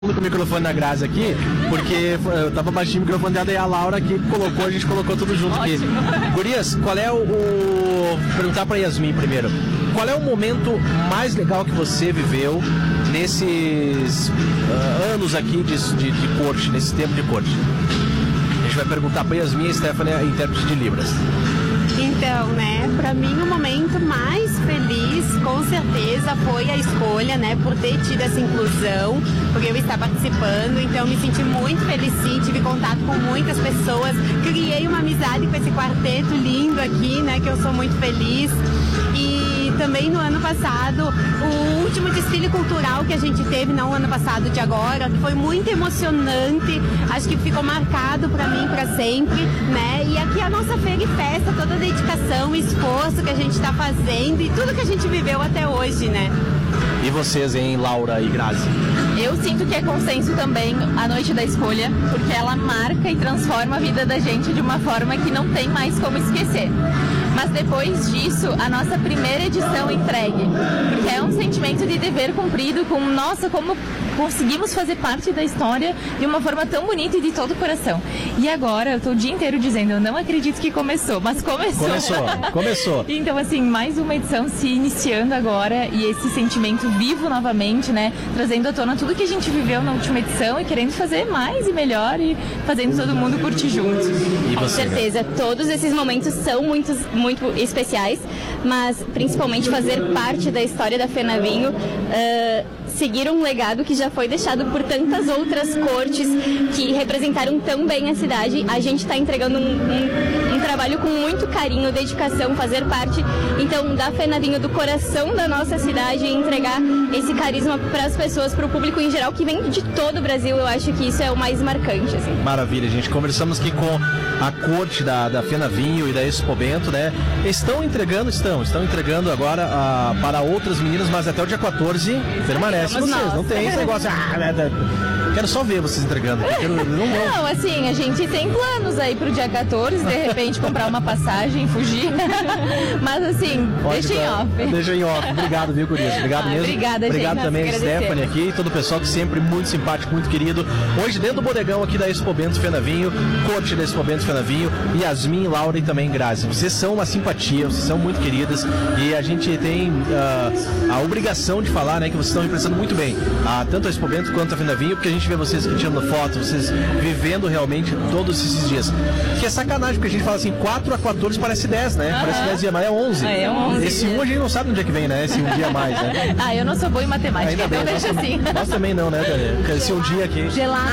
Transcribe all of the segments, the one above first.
com o microfone da Grazi aqui, porque eu tava baixinho o microfone dela e a Laura aqui colocou, a gente colocou tudo junto aqui. Gurias, qual é Vou perguntar pra Yasmin primeiro. Qual é o momento mais legal que você viveu nesses anos aqui de corte, nesse tempo de corte? A gente vai perguntar pra Yasmin e Stephanie, a intérprete de Libras. Então, né, pra mim o momento mais feliz, com certeza, foi a escolha, né, por ter tido essa inclusão, porque eu estar participando, então me senti muito feliz, sim, tive contato com muitas pessoas, criei uma amizade com esse quarteto lindo aqui, né, que eu sou muito feliz. E também no ano passado, o último desfile cultural que a gente teve, não o ano passado, de agora, foi muito emocionante, acho que ficou marcado pra mim pra sempre, né? E aqui a nossa feira e festa, toda a dedicação, esforço que a gente tá fazendo e tudo que a gente viveu até hoje, né? E vocês, hein, Laura e Grazi? Eu sinto que é consenso também a Noite da Escolha, porque ela marca e transforma a vida da gente de uma forma que não tem mais como esquecer. Mas depois disso, a nossa primeira edição entregue, porque é um sentimento de dever cumprido, com, nossa, como conseguimos fazer parte da história de uma forma tão bonita e de todo o coração. E agora, eu tô o dia inteiro dizendo, eu não acredito que começou, mas começou. Começou. Então, assim, mais uma edição se iniciando agora e esse sentimento vivo novamente, né? Trazendo à tona tudo que a gente viveu na última edição e querendo fazer mais e melhor e fazendo todo mundo curtir juntos. Com certeza, todos esses momentos são muito especiais, mas principalmente fazer parte da história da FenaVinho, seguir um legado que já foi deixado por tantas outras cortes que representaram tão bem a cidade. A gente está entregando um trabalho com muito carinho, dedicação, fazer parte, então, da FenaVinho, do coração da nossa cidade e entregar esse carisma para as pessoas, para o público em geral, que vem de todo o Brasil. Eu acho que isso é o mais marcante, assim. Maravilha, gente. Conversamos aqui com a corte da FenaVinho e da Expo Bento, né? Estão entregando agora para outras meninas, mas até o dia 14 permanece vocês. Nós. Não tem esse negócio. Quero só ver vocês entregando. Não, assim, a gente tem planos aí pro dia 14, de repente comprar uma passagem, fugir. Mas assim, deixa em off. Deixa em off. Obrigado, viu, Gurias? Obrigado mesmo. Obrigada, Obrigado gente. também a Stephanie aqui e todo o pessoal que sempre muito simpático, muito querido. Hoje dentro do bodegão aqui da Expo Bento FenaVinho, corte da Expo Bento FenaVinho, Yasmin, Laura e também Grazi. Vocês são uma simpatia, vocês são muito queridas e a gente tem a obrigação de falar, né, que vocês estão representando muito bem tanto a Expo Bento quanto a FenaVinho, porque a gente vê vocês tirando foto, vocês vivendo realmente todos esses dias. Que é sacanagem, porque a gente fala assim, 4 a 14 parece 10, né? Parece 10 dias, mas é 11. É 11. Esse 1 a gente não sabe onde é que vem, né? Esse um dia a mais, né? Eu não sou boa em matemática, Ainda então bem, deixa assim. Nós também não, né, Dani? Esse um dia aqui. Gelado,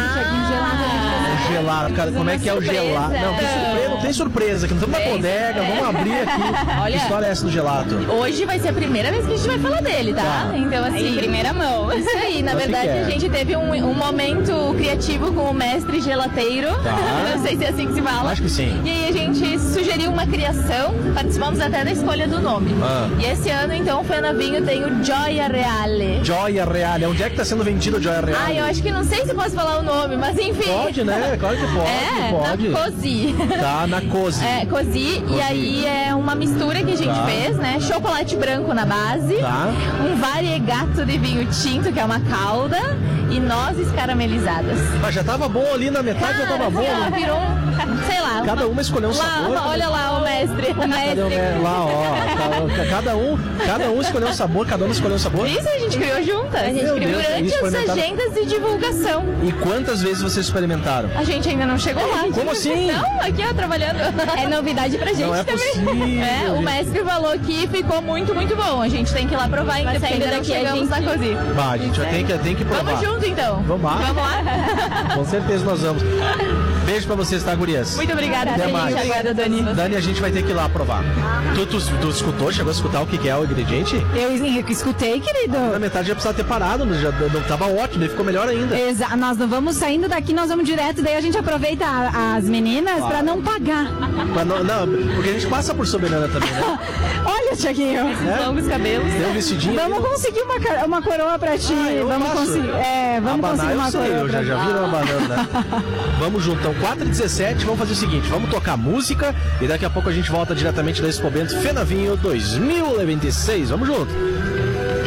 Gelado, cara, como é que é o gelado? Não tem surpresa aqui, não estamos na bodega, vamos abrir aqui. Olha, que história é essa do gelato? Hoje vai ser a primeira vez que a gente vai falar dele, tá? Então, assim, em primeira mão. Isso aí, na verdade, a gente teve um momento criativo com o mestre gelateiro. Não sei se é assim que se fala. Acho que sim. E aí a gente sugeriu uma criação, participamos até da escolha do nome. E esse ano, então, o FenaVinho tem o Gioia Reale. Gioia Reale. Onde é que está sendo vendido o Gioia Reale? Eu acho que não sei se posso falar o nome, mas enfim. Pode, né? Claro que pode. Na Cosi. Tá, na Cosi. Cosi. E aí é uma mistura que a gente fez, né? Chocolate branco na base. Tá. Um variegato de vinho tinto, que é uma calda. E nozes caramelizadas. Mas já tava bom ali na metade, já tava bom. Virou sei lá. Cada uma escolheu um sabor. Olha lá o mestre. Lá, ó. Cada um escolheu um sabor, cada uma escolheu um sabor. Isso a gente criou juntas. A gente criou durante as agendas de divulgação. E quantas vezes vocês experimentaram? A gente ainda não chegou lá. Como assim? Não, aqui ó, trabalhando. É novidade pra gente não também. Possível, o mestre falou que ficou muito, muito bom. A gente tem que ir lá provar ainda, porque ainda não chegamos na cozinha. A gente tem que provar. Vamos junto então. Vamos lá. Com certeza nós vamos. Beijo pra vocês, tá, gurias? Muito obrigada. Até mais. Obrigada, Dani. Dani, a gente vai ter que ir lá provar. Tu escutou? Chegou a escutar o que é o ingrediente? Eu escutei, querido. Na metade já precisava ter parado, já não tava ótimo, daí ficou melhor ainda. Nós não vamos saindo daqui, nós vamos direto, daí a gente aproveita as meninas pra não pagar. Não, porque a gente passa por soberana também, né? Olha, Tiaguinho. Longos cabelos. Tem um vestidinho. Vamos conseguir uma coroa pra ti. Vamos conseguir. Vamos conseguir uma coroa. Eu já viram uma banana, né? Vamos junto, então 4h17, vamos fazer o seguinte, vamos tocar música e daqui a pouco a gente volta diretamente da Expo Bento FenaVinho 2026. Vamos junto.